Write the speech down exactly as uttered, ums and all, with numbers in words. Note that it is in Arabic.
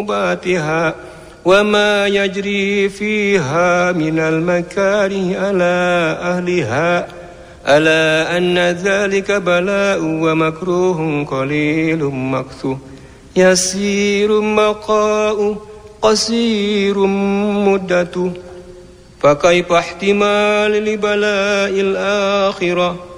باتها وما يجري فيها من المكاره على أهلها ألا أن ذلك بلاء ومكروه قليل مكث يسير بقاء قصير مدة فكيف احتمال لبلاء الآخرة